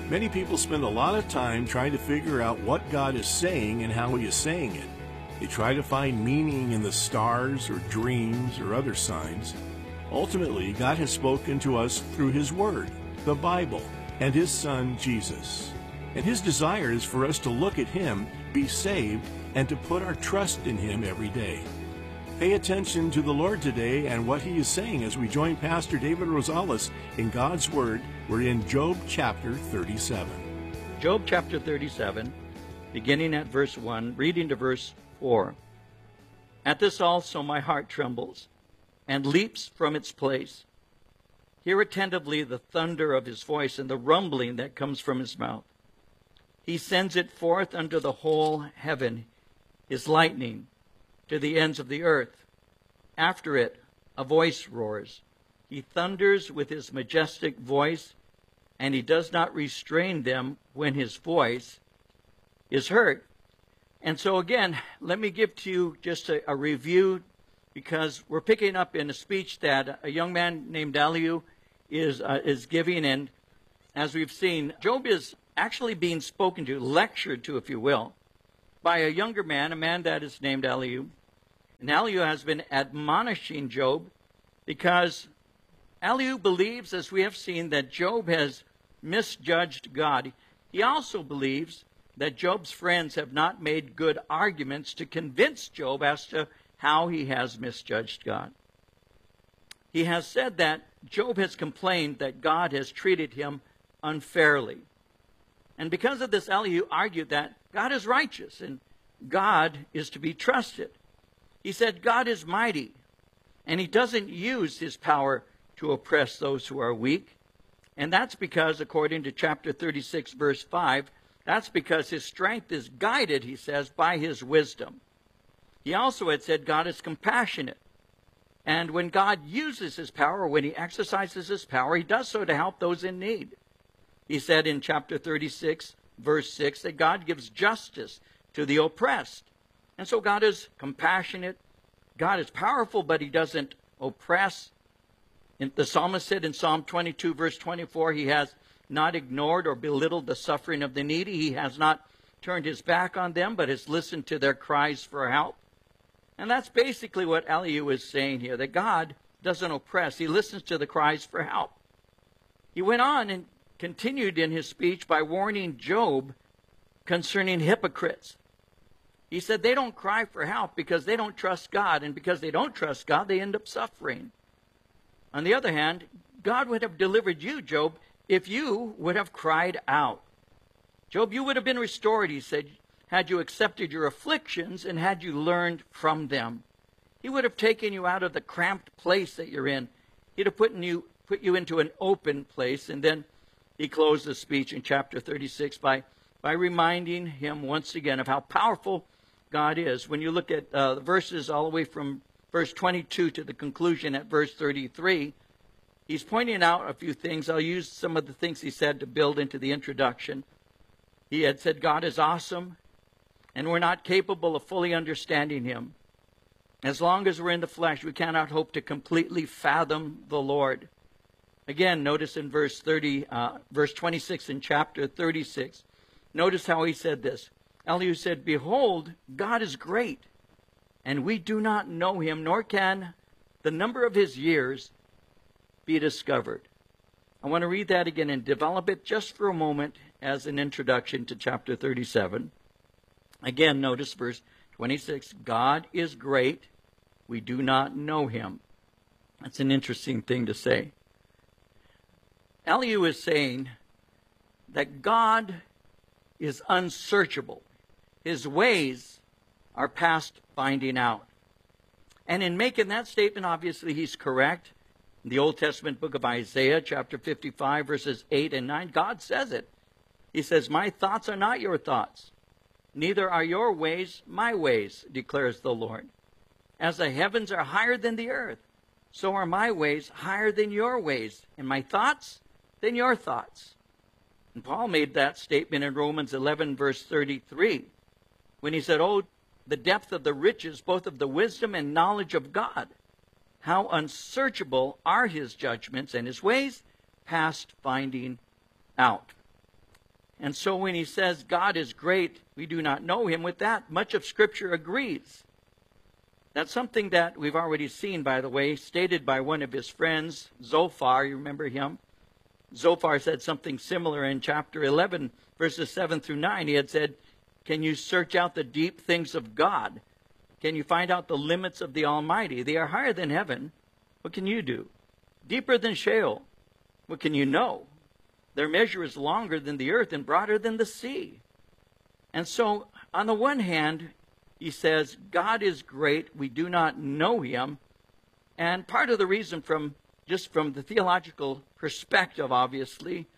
Many people spend a lot of time trying to figure out what God is saying and how He is saying it. They try to find meaning in the stars or dreams or other signs. Ultimately, God has spoken to us through His Word, the Bible, and His Son, Jesus. And His desire is for us to look at Him, be saved, and to put our trust in Him every day. Pay attention to the Lord today and what He is saying as we join Pastor David Rosales in God's Word. We're in Job chapter 37. Job chapter 37, beginning at verse 1, reading to verse 4. At this also my heart trembles, and leaps from its place. Hear attentively the thunder of His voice, and the rumbling that comes from His mouth. He sends it forth unto the whole heaven, His lightning, to the ends of the earth. After it, a voice roars. He thunders with His majestic voice, and He does not restrain them when His voice is heard. And so again, let me give to you just a review, because we're picking up in a speech that a young man named Elihu is giving. And as we've seen, Job is actually being spoken to, lectured to, if you will, by a younger man, a man that is named Elihu. And Elihu has been admonishing Job because Elihu believes, as we have seen, that Job has misjudged God. He also believes that Job's friends have not made good arguments to convince Job as to how he has misjudged God. He has said that Job has complained that God has treated him unfairly. And because of this, Elihu argued that God is righteous and God is to be trusted. He said God is mighty, and He doesn't use His power to oppress those who are weak. And that's because, according to chapter 36, verse 5, that's because His strength is guided, he says, by His wisdom. He also had said God is compassionate. And when God uses His power, when He exercises His power, He does so to help those in need. He said in chapter 36, verse 6, that God gives justice to the oppressed. And so God is compassionate. God is powerful, but He doesn't oppress. The psalmist said in Psalm 22, verse 24, He has not ignored or belittled the suffering of the needy. He has not turned His back on them, but has listened to their cries for help. And that's basically what Elihu is saying here, that God doesn't oppress. He listens to the cries for help. He went on and continued in his speech by warning Job concerning hypocrites. He said they don't cry for help because they don't trust God, and because they don't trust God, they end up suffering. On the other hand, God would have delivered you, Job, if you would have cried out. Job, you would have been restored, he said, had you accepted your afflictions and had you learned from them. He would have taken you out of the cramped place that you're in. He'd have put you into an open place. And then he closed the speech in chapter 36 by reminding him once again of how powerful God is. When you look at the verses all the way from verse 22 to the conclusion at verse 33, he's pointing out a few things. I'll use some of the things he said to build into the introduction. He had said God is awesome, and we're not capable of fully understanding Him. As long as we're in the flesh, we cannot hope to completely fathom the Lord. Again, notice in verse 26 in chapter 36, notice how he said this. Elihu said, Behold, God is great, and we do not know Him, nor can the number of His years be discovered. I want to read that again and develop it just for a moment as an introduction to chapter 37. Again, notice verse 26. God is great. We do not know Him. That's an interesting thing to say. Elihu is saying that God is unsearchable. His ways are past finding out. And in making that statement, obviously he's correct. In the Old Testament book of Isaiah, chapter 55, verses 8 and 9, God says it. He says, My thoughts are not your thoughts, neither are your ways my ways, declares the Lord. As the heavens are higher than the earth, so are my ways higher than your ways, and my thoughts than your thoughts. And Paul made that statement in Romans 11, verse 33, when he said, Oh, the depth of the riches, both of the wisdom and knowledge of God. How unsearchable are His judgments and His ways, past finding out. And so when he says God is great, we do not know him, with that, much of Scripture agrees. That's something that we've already seen, by the way, stated by one of his friends, Zophar. You remember him? Zophar said something similar in chapter 11, verses 7 through 9. He had said, can you search out the deep things of God? Can you find out the limits of the Almighty? They are higher than heaven. What can you do? Deeper than Sheol. What can you know? Their measure is longer than the earth and broader than the sea. And so, on the one hand, he says, God is great. We do not know him. And part of the reason from the theological perspective, obviously,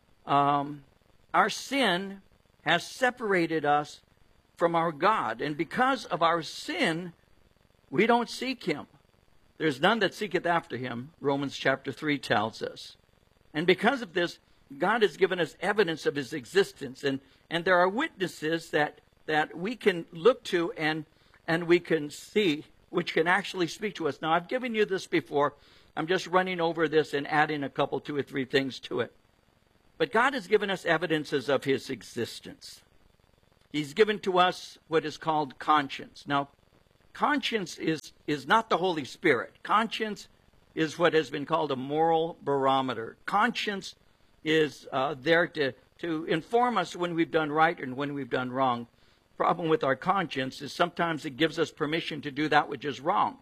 our sin has separated us from our God. And because of our sin, we don't seek him. There's none that seeketh after him, Romans chapter 3 tells us. And because of this, God has given us evidence of his existence. And there are witnesses that we can look to and we can see, which can actually speak to us. Now, I've given you this before. I'm just running over this and adding a couple, 2 or 3 things to it. But God has given us evidences of his existence. He's given to us what is called conscience. Now, conscience is not the Holy Spirit. Conscience is what has been called a moral barometer. Conscience is there to inform us when we've done right and when we've done wrong. Problem with our conscience is sometimes it gives us permission to do that which is wrong.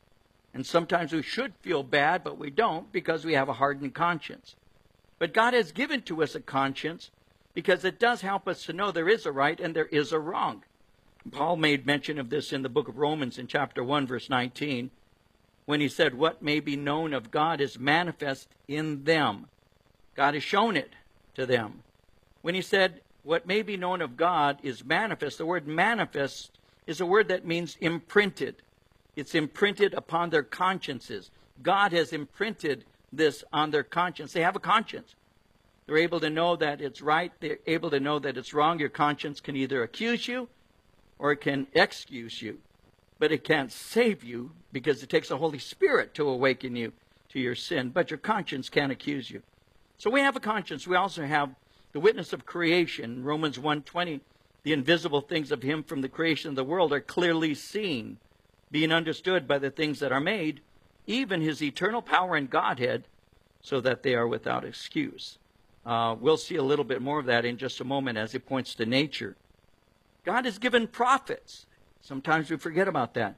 And sometimes we should feel bad, but we don't because we have a hardened conscience. But God has given to us a conscience because it does help us to know there is a right and there is a wrong. Paul made mention of this in the book of Romans in chapter 1, verse 19, when he said, what may be known of God is manifest in them. God has shown it to them. When he said, what may be known of God is manifest, the word manifest is a word that means imprinted. It's imprinted upon their consciences. God has imprinted this on their conscience. They have a conscience. They're able to know that it's right. They're able to know that it's wrong. Your conscience can either accuse you or it can excuse you. But it can't save you because it takes the Holy Spirit to awaken you to your sin. But your conscience can't accuse you. So we have a conscience. We also have the witness of creation. Romans 1:20, the invisible things of him from the creation of the world are clearly seen, being understood by the things that are made, even his eternal power and Godhead, so that they are without excuse. We'll see a little bit more of that in just a moment as it points to nature. God has given prophets. Sometimes we forget about that.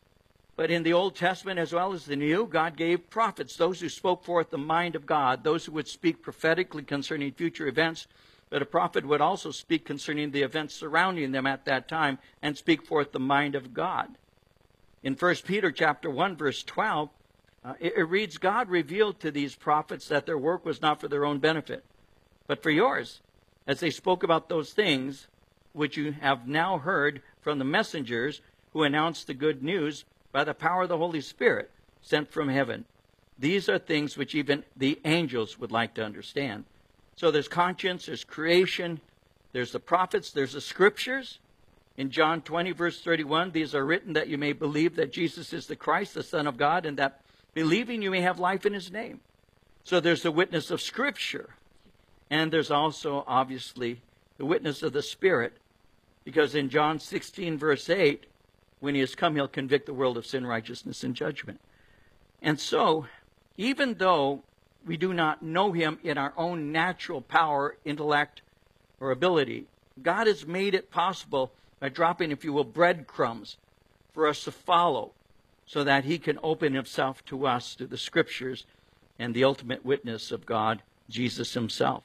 But in the Old Testament as well as the New, God gave prophets, those who spoke forth the mind of God, those who would speak prophetically concerning future events. But a prophet would also speak concerning the events surrounding them at that time and speak forth the mind of God. In 1 Peter chapter 1, verse 12, it reads, God revealed to these prophets that their work was not for their own benefit, but for yours, as they spoke about those things which you have now heard from the messengers who announced the good news by the power of the Holy Spirit sent from heaven. These are things which even the angels would like to understand. So there's conscience, there's creation, there's the prophets, there's the scriptures. In John 20, verse 31, these are written that you may believe that Jesus is the Christ, the Son of God, and that believing you may have life in his name. So there's the witness of Scripture. And there's also, obviously, the witness of the Spirit. Because in John 16, verse 8, when he has come, he'll convict the world of sin, righteousness, and judgment. And so, even though we do not know him in our own natural power, intellect, or ability, God has made it possible by dropping, if you will, breadcrumbs for us to follow so that he can open himself to us through the Scriptures and the ultimate witness of God, Jesus himself.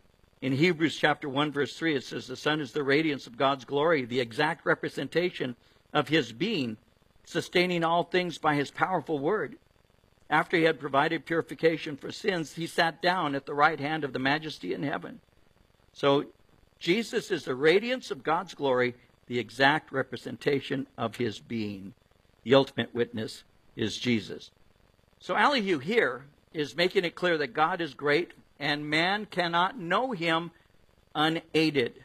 In Hebrews chapter 1, verse 3, it says, the Son is the radiance of God's glory, the exact representation of his being, sustaining all things by his powerful word. After he had provided purification for sins, he sat down at the right hand of the Majesty in heaven. So Jesus is the radiance of God's glory, the exact representation of his being. The ultimate witness is Jesus. So Elihu here is making it clear that God is great and man cannot know him unaided.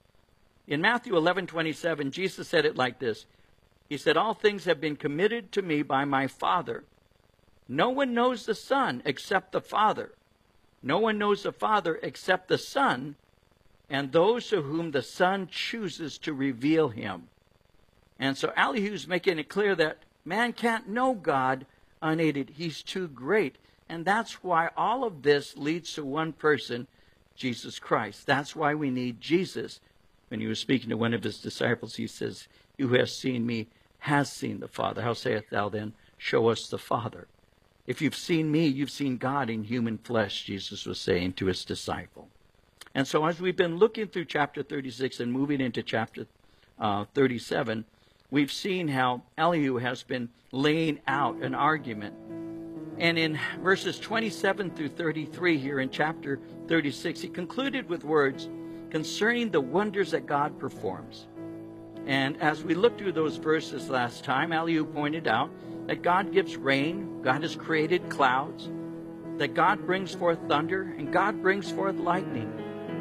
In Matthew 11:27, Jesus said it like this. He said, all things have been committed to me by my Father. No one knows the Son except the Father. No one knows the Father except the Son, and those to whom the Son chooses to reveal him. And so Elihu's making it clear that man can't know God unaided. He's too great. And that's why all of this leads to one person, Jesus Christ. That's why we need Jesus. When he was speaking to one of his disciples, he says, "He who has seen me has seen the Father. How sayest thou then, show us the Father?" If you've seen me, you've seen God in human flesh, Jesus was saying to his disciple. And so as we've been looking through chapter 36 and moving into chapter 37, we've seen how Elihu has been laying out an argument. And in verses 27 through 33 here in chapter 36, he concluded with words concerning the wonders that God performs. And as we looked through those verses last time, Elihu pointed out that God gives rain, God has created clouds, that God brings forth thunder, and God brings forth lightning.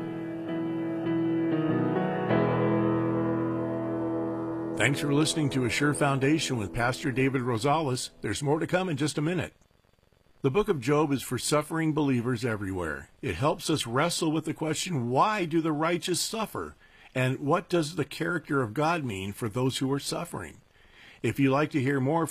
Thanks for listening to A Sure Foundation with Pastor David Rosales. There's more to come in just a minute. The book of Job is for suffering believers everywhere. It helps us wrestle with the question, why do the righteous suffer? And what does the character of God mean for those who are suffering? If you'd like to hear more